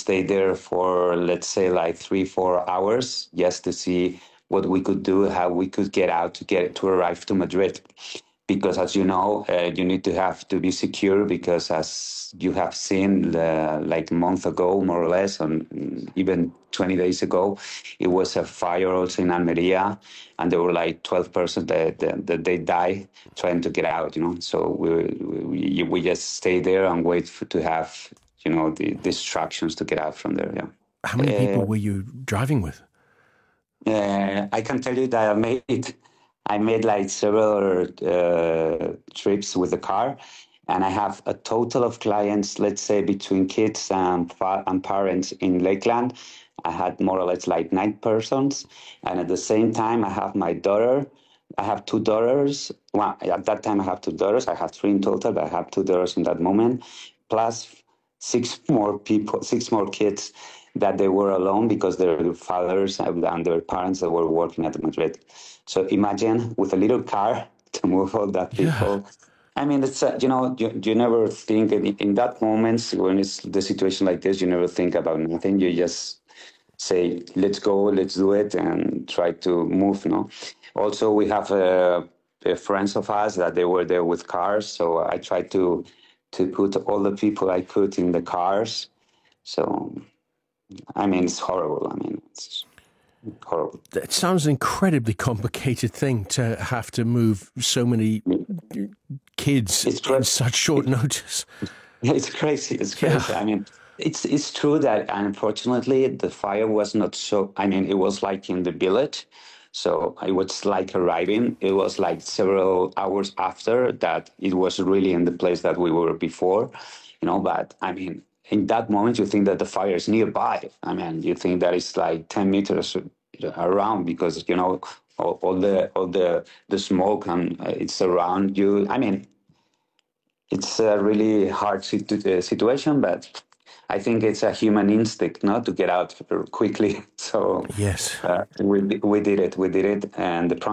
stayed there for, let's say, like 3-4 hours just to see what we could do, how we could get out to arrive to Madrid. Because as you know, you need to have to be secure because as you have seen like a month ago, more or less, and even 20 days ago, it was a fire also in Almeria, and there were like 12 persons that they died trying to get out, So we just stay there and wait to have, the instructions to get out from there, yeah. How many people were you driving with? I can tell you that I made like several trips with the car, and I have a total of clients, let's say between kids and parents in Lakeland. I had more or less like 9 persons, and at the same time, I have my daughter. I have two daughters. Well, at that time, I have two daughters. I have three in total, but I have two daughters in that moment, plus six more people, six more kids that they were alone because their fathers and their parents that were working at Madrid. So imagine with a little car to move all that Yeah. people. I mean, it's you never think in that moments when it's the situation like this, you never think about nothing. You just say, let's go, let's do it, and try to move. No. Also, we have friends of us that they were there with cars, so I tried to put all the people I could in the cars. So I mean, it's horrible. I mean, it's horrible. It sounds an incredibly complicated thing to have to move so many kids It's in crazy. such short notice. It's crazy. It's crazy. Yeah. I mean, it's true that unfortunately the fire was not so. I mean, it was like in the village, so it was like arriving. It was like several hours after that. It was really in the place that we were before, But I mean, in that moment, you think that the fire is nearby. I mean, you think that it's like 10 meters around because all the smoke and it's around you. I mean, it's a really hard situation, but I think it's a human instinct, not to get out quickly. So Yes. we did it, and the